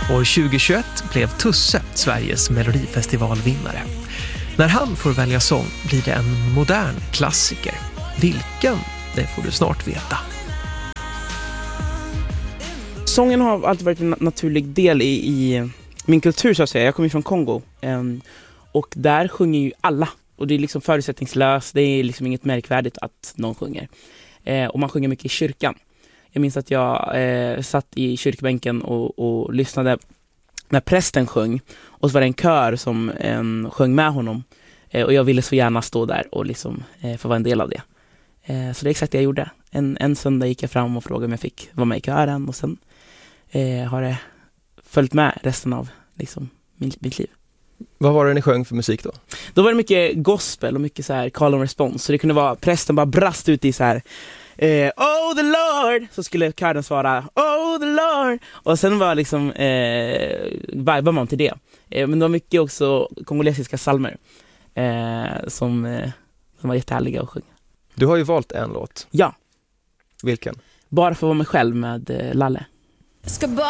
År 2021 blev Tusse Sveriges Melodifestivalvinnare. När han får välja sång blir det en modern klassiker. Vilken? Det får du snart veta. Sången har alltid varit en naturlig del i min kultur, så att säga. Jag kommer från Kongo och där sjunger ju alla. Och det är liksom förutsättningslöst, det är liksom inget märkvärdigt att någon sjunger. Och man sjunger mycket i kyrkan. Jag minns att jag satt i kyrkbänken och lyssnade när prästen sjöng. Och så var det en kör som sjöng med honom. Och jag ville så gärna stå där och liksom få vara en del av det. Så det är exakt det jag gjorde. En söndag gick jag fram och frågade om jag fick vara med i kören. Och sen har det följt med resten av liksom, mitt liv. Vad var det ni sjöng för musik då? Då var det mycket gospel och mycket så här call and response. Så det kunde vara, prästen bara brast ut i så här oh the Lord, så skulle kören svara oh the Lord. Och sen var liksom vibar man till det. Men det var mycket också kongolesiska psalmer som var jättehärliga att sjunga. Du har ju valt en låt. Ja. Vilken? Bara för att vara mig själv med Lalle.